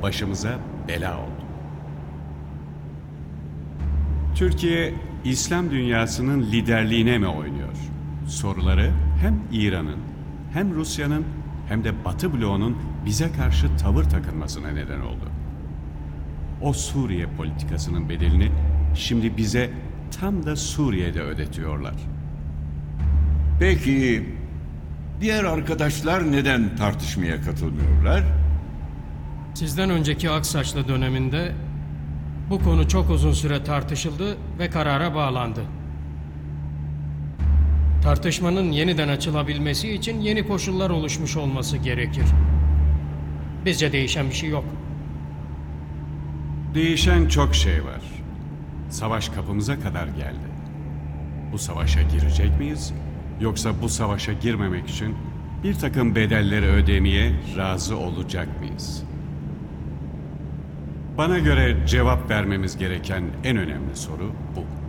başımıza bela oldu. Türkiye, İslam dünyasının liderliğine mi oynuyor? Soruları hem İran'ın, hem Rusya'nın, hem de Batı bloğunun bize karşı tavır takınmasına neden oldu. O Suriye politikasının bedelini şimdi bize tam da Suriye'de ödetiyorlar. Peki diğer arkadaşlar neden tartışmaya katılmıyorlar? Sizden önceki Aksaçlı döneminde bu konu çok uzun süre tartışıldı ve karara bağlandı. Tartışmanın yeniden açılabilmesi için yeni koşullar oluşmuş olması gerekir. Bizce değişen bir şey yok. Değişen çok şey var. Savaş kapımıza kadar geldi. Bu savaşa girecek miyiz? Yoksa bu savaşa girmemek için bir takım bedelleri ödemeye razı olacak mıyız? Bana göre cevap vermemiz gereken en önemli soru bu.